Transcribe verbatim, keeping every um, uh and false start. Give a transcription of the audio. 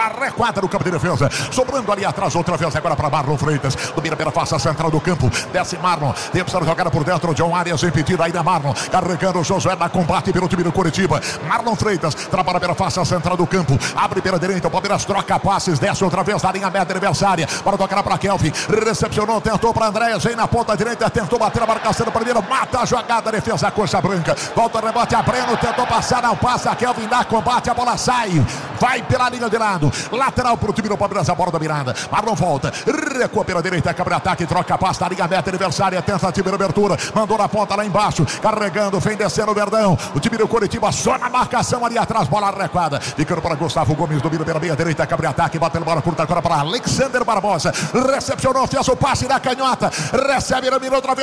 Requadra no campo de defesa, sobrando ali atrás outra vez agora para Marlon Freitas, domina pela face central do campo, desce Marlon, tem opção jogada por dentro, John Arias impedido ainda Marlon, carregando o Josué na combate pelo time do Curitiba, Marlon Freitas, trabalha pela face central do campo, abre pela direita, o Palmeiras troca passes, desce outra vez na linha média adversária, para tocar para Kelvin, recepcionou, tentou para Andréas, vem na ponta direita, tentou bater a marcação do primeiro, mata a jogada, defesa coxa branca, volta o rebote a Breno, tentou passar, não passa, Kelvin dá combate, a bola sai, vai pela linha de lado, lateral pro time do Palmeiras, a bola dominada, Marlon volta, recua pela direita, cabra ataque, troca a pasta, liga meta adversária, tentativa de abertura, mandou na ponta lá embaixo, carregando, vem descendo o Verdão, o time do Curitiba só na marcação ali atrás, bola recuada, ficando para Gustavo Gomes, domina pela meia direita, cabra ataque, batendo bola curta agora para Alexander Barbosa, recepcionou, fez o passe na canhota, recebe, domina outra vez.